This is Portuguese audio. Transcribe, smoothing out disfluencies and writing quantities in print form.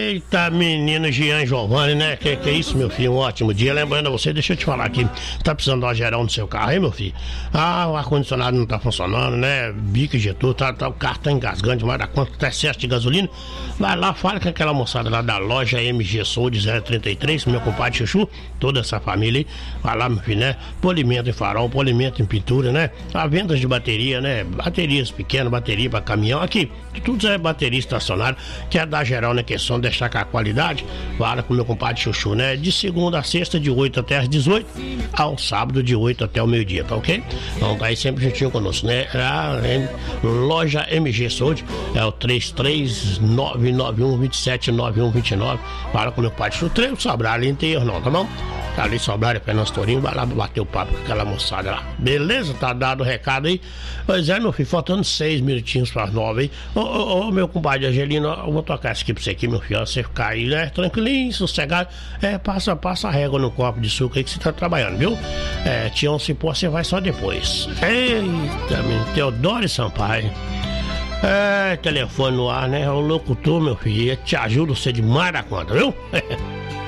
Eita, menino Jean Giovanni, né? Que é isso, meu filho? Um ótimo dia. Lembrando a você, deixa eu te falar aqui. Tá precisando de uma geral no seu carro, hein, meu filho? Ah, o ar-condicionado não tá funcionando, né? Bico injetor, o carro tá engasgando demais da conta, tá excesso de gasolina. Vai lá, fala com aquela moçada lá da loja MG Sold 033, meu compadre Chuchu, toda essa família aí. Vai lá, meu filho, né? Polimento em farol, polimento em pintura, né? A venda de bateria, né? Baterias pequenas, bateria pra caminhão. Aqui, tudo é bateria estacionária. Quer dar geral na questão, destacar a qualidade? Fala com meu compadre Chuchu, né? De segunda a sexta, de 8 até as 18, ao sábado, de 8 até o meio-dia, tá ok? Então tá aí sempre juntinho conosco, né? A loja MG Sold é o 33991279129. Fala com meu compadre Chuchu, treino Sobrar ali inteiro, não, tá bom? Tá ali Sobrar, Fernando Tourinho, vai lá bater o papo com aquela moçada lá. Beleza? Tá dado o recado aí. Pois é, meu filho, faltando 6 minutinhos para as 9 aí. Ô, meu compadre Angelino, eu vou tocar isso aqui pra você aqui, meu filho. Você ficar aí, né? Tranquilinho, sossegado. Passa a régua no copo de suco aí que você tá trabalhando, viu? Tião Cipó, você vai só depois. Eita, menino, Teodoro Sampaio. Telefone no ar, né? O locutor, meu filho, te ajuda você demais da conta, viu?